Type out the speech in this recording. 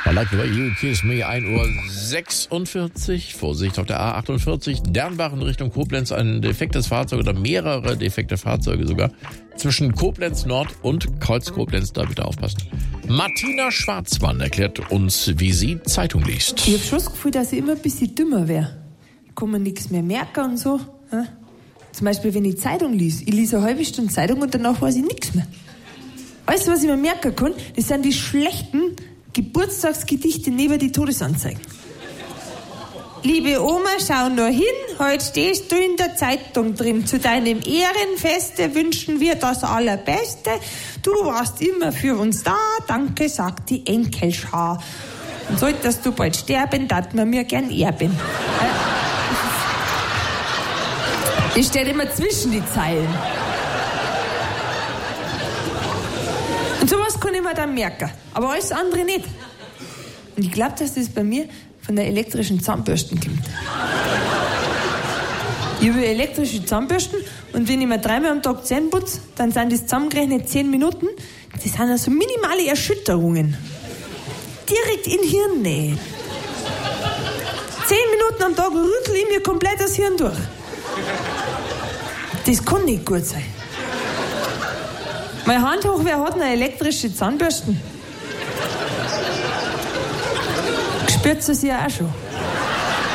I like the way you kiss me, 1:46 Uhr. Vorsicht auf der A48, Dernbach in Richtung Koblenz, ein defektes Fahrzeug oder mehrere defekte Fahrzeuge sogar. Zwischen Koblenz Nord und Kreuz Koblenz, da bitte aufpassen. Martina Schwarzmann erklärt uns, wie sie Zeitung liest. Ich habe schon das Gefühl, dass ich immer ein bisschen dümmer wäre. Ich kann mir nichts mehr merken und so. Zum Beispiel, wenn ich Zeitung lese. Ich lese eine halbe Stunde Zeitung und danach weiß ich nichts mehr. Alles, was ich mir merken kann, das sind die schlechten Geburtstagsgedichte neben die Todesanzeigen. Liebe Oma, schau nur hin, heute stehst du in der Zeitung drin. Zu deinem Ehrenfeste wünschen wir das Allerbeste. Du warst immer für uns da, danke, sagt die Enkelschar. Und solltest du bald sterben, dat man mir gern erben. Ich stehe immer zwischen die Zeilen. Und sowas kann ich mir dann merken. Aber alles andere nicht. Und ich glaube, dass das bei mir von der elektrischen Zahnbürsten kommt. Ich habe elektrische Zahnbürsten und wenn ich mir 3-mal am Tag Zähne putze, dann sind das zusammengerechnet 10 Minuten. Das sind also minimale Erschütterungen. Direkt in Hirnnähe. 10 Minuten am Tag rüttle ich mir komplett das Hirn durch. Das kann nicht gut sein. Meine Hand hoch, wer hat eine elektrische Zahnbürsten? Spürt sie ja auch schon.